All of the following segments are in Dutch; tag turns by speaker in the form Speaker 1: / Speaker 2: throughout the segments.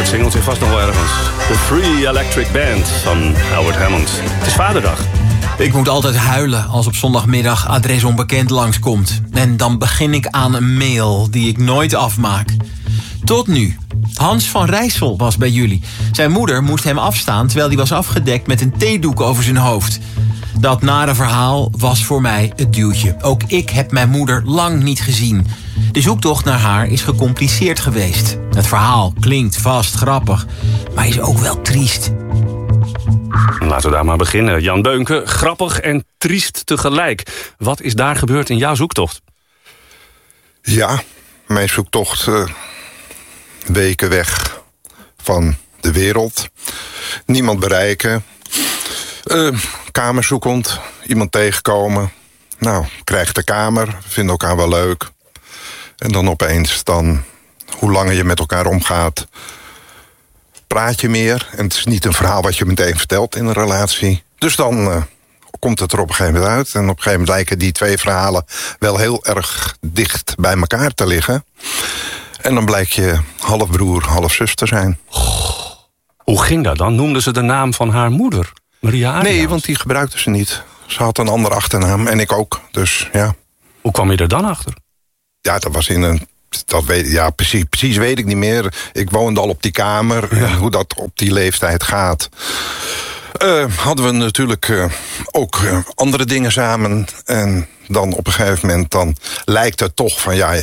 Speaker 1: singelt zich vast nog wel ergens. The Free Electric Band van Howard Hammond. Het is Vaderdag.
Speaker 2: Ik moet altijd huilen als op zondagmiddag adres onbekend langskomt. En dan begin ik aan een mail die ik nooit afmaak. Tot nu. Hans van Rijssel was bij jullie. Zijn moeder moest hem afstaan terwijl hij was afgedekt met een theedoek over zijn hoofd. Dat nare verhaal was voor mij het duwtje. Ook ik heb mijn moeder lang niet gezien. De zoektocht naar haar is gecompliceerd geweest. Het verhaal klinkt vast grappig, maar is ook wel triest.
Speaker 1: Laten we daar maar beginnen. Jan Beunke, grappig en triest tegelijk. Wat is daar gebeurd in jouw zoektocht?
Speaker 3: Ja, mijn zoektocht... weken weg van de wereld. Niemand bereiken. Kamerzoekend. Iemand tegenkomen. Nou, krijgt de kamer. Vinden elkaar wel leuk. En dan opeens, hoe langer je met elkaar omgaat... praat je meer. En het is niet een verhaal wat je meteen vertelt in een relatie. Dus dan komt het er op een gegeven moment uit. En op een gegeven moment lijken die twee verhalen... wel heel erg dicht bij elkaar te liggen. En dan blijkt je half broer, half zus te zijn.
Speaker 1: Hoe ging dat dan? Noemde ze de naam van haar moeder? Maria Arias?
Speaker 3: Nee, want die gebruikte ze niet. Ze had een andere achternaam en ik ook. Dus ja.
Speaker 1: Hoe kwam je er dan achter?
Speaker 3: Ja, dat was in een... precies weet ik niet meer. Ik woonde al op die kamer. Ja. En hoe dat op die leeftijd gaat. Hadden we natuurlijk ook andere dingen samen. En dan op een gegeven moment... dan lijkt het toch van... ja.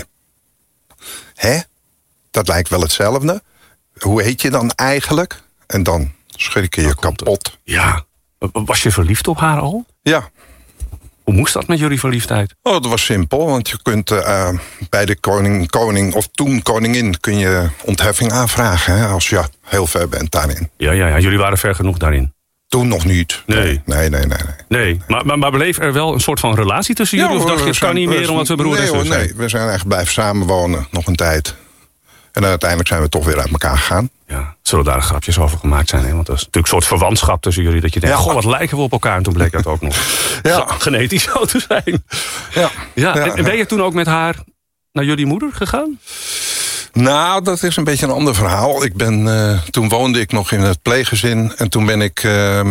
Speaker 3: Hè? Dat lijkt wel hetzelfde. Hoe heet je dan eigenlijk? En dan schrik je kapot.
Speaker 1: Ja. Was je verliefd op haar al?
Speaker 3: Ja.
Speaker 1: Hoe moest dat met jullie verliefdheid?
Speaker 3: Oh, dat was simpel. Want je kunt bij de koning of toen koningin... kun je ontheffing aanvragen. Hè, als je heel ver bent daarin.
Speaker 1: Ja. Jullie waren ver genoeg daarin.
Speaker 3: Toen nog niet.
Speaker 1: Nee. Nee. Maar bleef er wel een soort van relatie tussen jullie? Of dacht je, het kan niet meer omdat we broer en zus zijn?
Speaker 3: Nee, we zijn echt blijven samenwonen nog een tijd. En uiteindelijk zijn we toch weer uit elkaar gegaan.
Speaker 1: Ja, zullen daar grapjes over gemaakt zijn? Hè? Want dat is natuurlijk een soort verwantschap tussen jullie. Dat je denkt, goh, wat lijken we op elkaar? En toen bleek dat ook nog genetisch zo te zijn. Ja. En ben je toen ook met haar naar jullie moeder gegaan?
Speaker 3: Nou, dat is een beetje een ander verhaal. Toen woonde ik nog in het pleeggezin. En toen ben ik...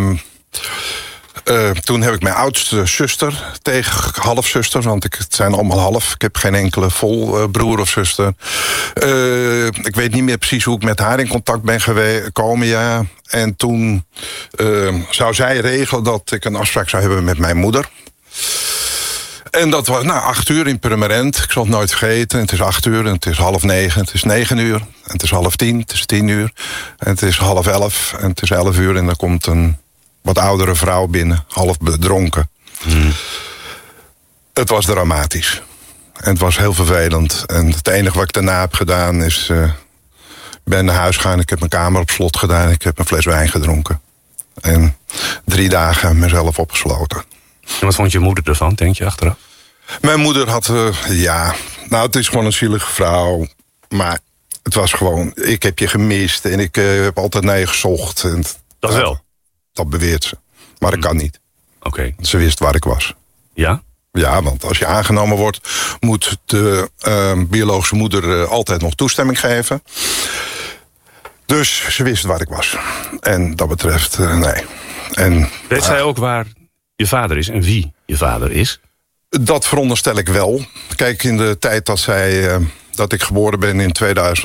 Speaker 3: toen heb ik mijn oudste zuster tegen halfzuster... want het zijn allemaal half. Ik heb geen enkele vol broer of zuster. Ik weet niet meer precies hoe ik met haar in contact ben gekomen. Ja. En toen zou zij regelen dat ik een afspraak zou hebben met mijn moeder. En dat was 8 uur in Purmerend. Ik zal het nooit vergeten. Het is 8 uur en het is 8:30. Het is 9 uur. En het is 9:30. Het is 10 uur. En het is 10:30. En het is 11 uur. En dan komt een wat oudere vrouw binnen. Half bedronken. Het was dramatisch. En het was heel vervelend. En het enige wat ik daarna heb gedaan is... ben naar huis gegaan. Ik heb mijn kamer op slot gedaan. Ik heb een fles wijn gedronken. En 3 dagen mezelf opgesloten.
Speaker 1: En wat vond je moeder ervan, denk je, achteraf?
Speaker 3: Mijn moeder had, het is gewoon een zielige vrouw. Maar het was gewoon, ik heb je gemist en ik heb altijd naar je gezocht. En,
Speaker 1: dat wel?
Speaker 3: Dat beweert ze. Maar dat kan niet.
Speaker 1: Oké.
Speaker 3: Ze wist waar ik was.
Speaker 1: Ja?
Speaker 3: Ja, want als je aangenomen wordt... moet de biologische moeder altijd nog toestemming geven. Dus ze wist waar ik was. En dat betreft, nee. En,
Speaker 1: weet zij ook waar je vader is en wie je vader is?
Speaker 3: Dat veronderstel ik wel. Kijk, in de tijd dat ik geboren ben in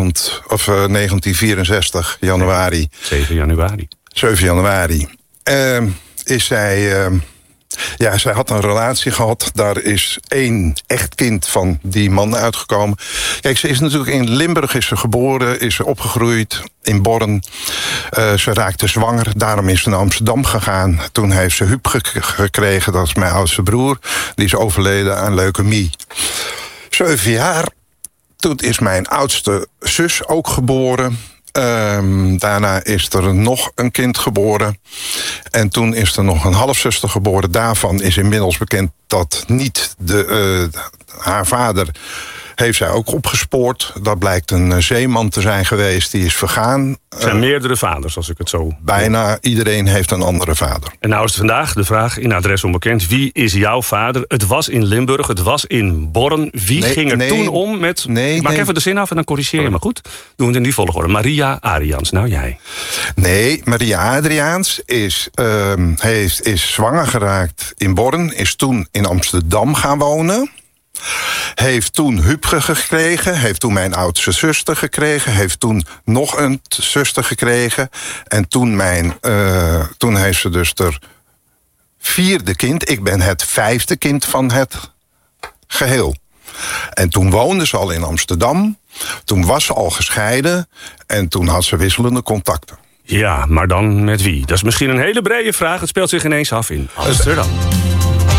Speaker 3: 1964, januari.
Speaker 1: 7 januari.
Speaker 3: 7 januari. Is zij... zij had een relatie gehad. Daar is 1 echt kind van die man uitgekomen. Kijk, ze is natuurlijk in Limburg is ze geboren, is ze opgegroeid in Born. Ze raakte zwanger, daarom is ze naar Amsterdam gegaan. Toen heeft ze Huub gekregen, dat is mijn oudste broer. Die is overleden aan leukemie. 7 jaar. Toen is mijn oudste zus ook geboren. Daarna is er nog een kind geboren. En toen is er nog een halfzuster geboren. Daarvan is inmiddels bekend dat niet haar vader heeft zij ook opgespoord. Dat blijkt een zeeman te zijn geweest, die is vergaan.
Speaker 1: Er zijn meerdere vaders, als ik het zo...
Speaker 3: Bijna iedereen heeft een andere vader.
Speaker 1: En nou is het vandaag de vraag in Adres Onbekend. Wie is jouw vader? Het was in Limburg, het was in Born. Wie ging er toen om met... Maak even de zin af en dan corrigeer je me goed. Doen we het in die volgorde. Maria Adriaans, nou jij.
Speaker 3: Nee, Maria Adriaans is zwanger geraakt in Born. Is toen in Amsterdam gaan wonen. Heeft toen Hupge gekregen. Heeft toen mijn oudste zuster gekregen. Heeft toen nog een zuster gekregen. En toen heeft ze dus haar 4e kind. Ik ben het 5e kind van het geheel. En toen woonde ze al in Amsterdam. Toen was ze al gescheiden. En toen had ze wisselende contacten.
Speaker 1: Ja, maar dan met wie? Dat is misschien een hele brede vraag. Het speelt zich ineens af in Amsterdam.